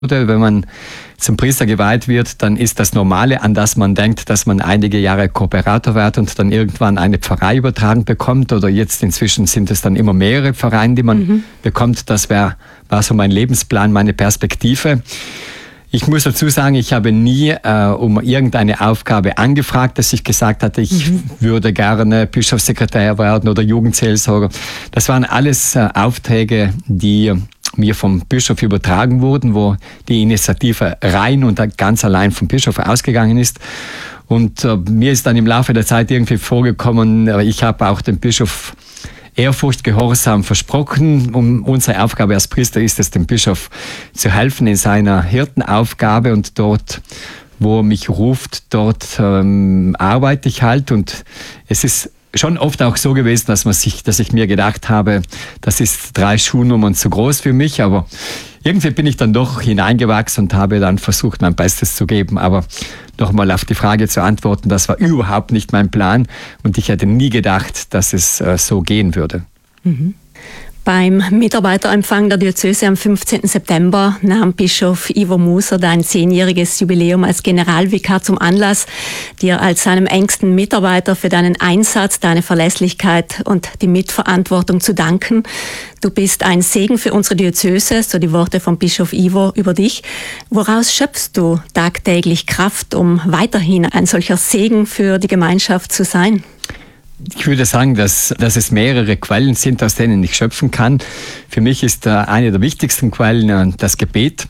Wenn man zum Priester geweiht wird, dann ist das Normale, an das man denkt, dass man einige Jahre Kooperator wird und dann irgendwann eine Pfarrei übertragen bekommt. Oder jetzt inzwischen sind es dann immer mehrere Pfarreien, die man bekommt. Das war so mein Lebensplan, meine Perspektive. Ich muss dazu sagen, ich habe nie um irgendeine Aufgabe angefragt, dass ich gesagt hatte, ich würde gerne Bischofssekretär werden oder Jugendseelsorger. Das waren alles Aufträge, die mir vom Bischof übertragen wurden, wo die Initiative rein und ganz allein vom Bischof ausgegangen ist. Und mir ist dann im Laufe der Zeit irgendwie vorgekommen, ich habe auch dem Bischof Ehrfurcht, Gehorsam versprochen. Unsere Aufgabe als Priester ist es, dem Bischof zu helfen in seiner Hirtenaufgabe, und dort, wo er mich ruft, dort arbeite ich halt. Und es ist schon oft auch so gewesen, dass ich mir gedacht habe, das ist 3 Schuhnummern zu groß für mich, aber irgendwie bin ich dann doch hineingewachsen und habe dann versucht, mein Bestes zu geben. Aber nochmal auf die Frage zu antworten, das war überhaupt nicht mein Plan und ich hätte nie gedacht, dass es so gehen würde. Beim Mitarbeiterempfang der Diözese am 15. September nahm Bischof Ivo Muser dein 10-jähriges Jubiläum als Generalvikar zum Anlass, dir als seinem engsten Mitarbeiter für deinen Einsatz, deine Verlässlichkeit und die Mitverantwortung zu danken. Du bist ein Segen für unsere Diözese, so die Worte von Bischof Ivo über dich. Woraus schöpfst du tagtäglich Kraft, um weiterhin ein solcher Segen für die Gemeinschaft zu sein? Ich würde sagen, dass es mehrere Quellen sind, aus denen ich schöpfen kann. Für mich ist eine der wichtigsten Quellen das Gebet,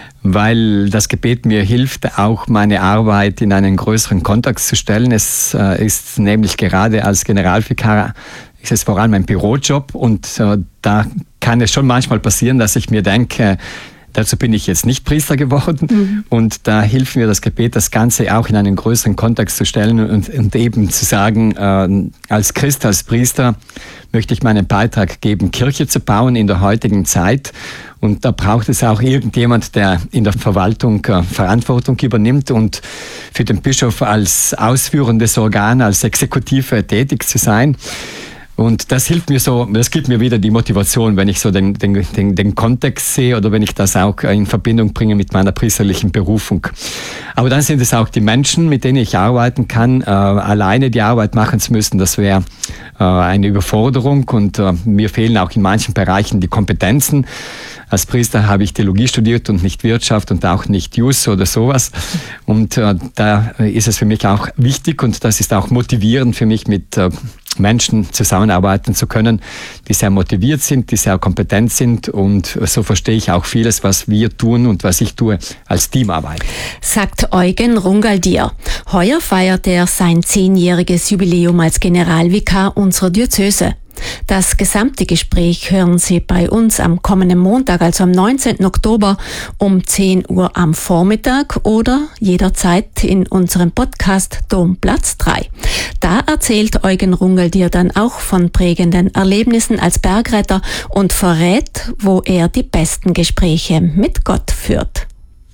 weil das Gebet mir hilft, auch meine Arbeit in einen größeren Kontext zu stellen. Es ist nämlich gerade als Generalvikar, ist es vor allem ein Bürojob, und da kann es schon manchmal passieren, dass ich mir denke, dazu bin ich jetzt nicht Priester geworden, und da hilft mir das Gebet, das Ganze auch in einen größeren Kontext zu stellen und eben zu sagen, als Christ, als Priester möchte ich meinen Beitrag geben, Kirche zu bauen in der heutigen Zeit. Und da braucht es auch irgendjemand, der in der Verwaltung Verantwortung übernimmt, und für den Bischof als ausführendes Organ, als Exekutive tätig zu sein. Und das hilft mir so, das gibt mir wieder die Motivation, wenn ich so den Kontext sehe oder wenn ich das auch in Verbindung bringe mit meiner priesterlichen Berufung. Aber dann sind es auch die Menschen, mit denen ich arbeiten kann. Alleine die Arbeit machen zu müssen, das wäre eine Überforderung, und mir fehlen auch in manchen Bereichen die Kompetenzen. Als Priester habe ich Theologie studiert und nicht Wirtschaft und auch nicht Jus oder sowas. Und da ist es für mich auch wichtig, und das ist auch motivierend für mich, mit Menschen zusammenarbeiten zu können, die sehr motiviert sind, die sehr kompetent sind, und so verstehe ich auch vieles, was wir tun und was ich tue, als Teamarbeit. Sagt Eugen Rungaldier. Heuer feiert er sein 10-jähriges Jubiläum als Generalvikar unserer Diözese. Das gesamte Gespräch hören Sie bei uns am kommenden Montag, also am 19. Oktober um 10 Uhr am Vormittag oder jederzeit in unserem Podcast Domplatz 3. Da erzählt Eugen Rungaldier dann auch von prägenden Erlebnissen als Bergretter und verrät, wo er die besten Gespräche mit Gott führt.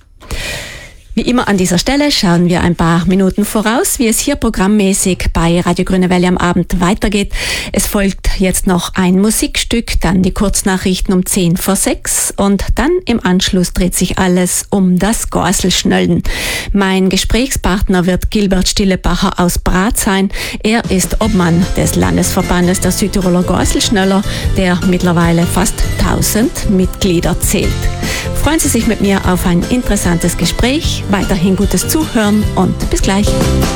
Wie immer an dieser Stelle schauen wir ein paar Minuten voraus, wie es hier programmmäßig bei Radio Grüne Welle am Abend weitergeht. Es folgt jetzt noch ein Musikstück, dann die Kurznachrichten um 5:10 und dann im Anschluss dreht sich alles um das Gorselschnöllen. Mein Gesprächspartner wird Gilbert Stillebacher aus Brat sein. Er ist Obmann des Landesverbandes der Südtiroler Gorselschnöller, der mittlerweile fast 1000 Mitglieder zählt. Freuen Sie sich mit mir auf ein interessantes Gespräch. Weiterhin gutes Zuhören und bis gleich.